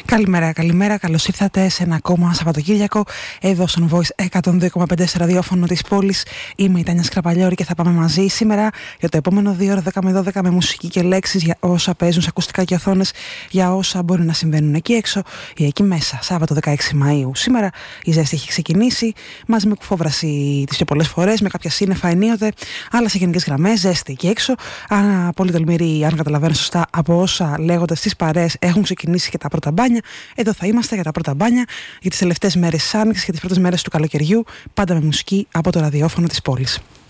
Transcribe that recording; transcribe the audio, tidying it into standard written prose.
Καλημέρα. Καλώς ήρθατε σε ένα ακόμα Σαββατοκύριακο εδώ στον Voice 102,5 στο ραδιόφωνο της πόλης. Είμαι η Τάνια Σκραπαλιώρη και θα πάμε μαζί σήμερα για το επόμενο 2 ώρες 10 με 12 με μουσική και λέξεις για όσα παίζουν σε ακουστικά και οθόνες, για όσα μπορεί να συμβαίνουν εκεί έξω ή εκεί μέσα. Σάββατο 16 Μαΐου. Σήμερα η ζέστη έχει ξεκινήσει μαζί με κουφόβραση τις πιο πολλές φορές, με κάποια σύννεφα ενίοτε, αλλά σε γενικές γραμμές ζέστη εκεί έξω. Πολύ τολμηροί, αν καταλαβαίνω σωστά από όσα λέγονται στις παρέες, έχουν ξεκινήσει και τα πρώτα μπάνια. Εδώ θα είμαστε για τα πρώτα μπάνια, για τις τελευταίες μέρες της Άνοιξης και τις πρώτες μέρες του καλοκαιριού, πάντα με μουσική από το ραδιόφωνο της πόλης.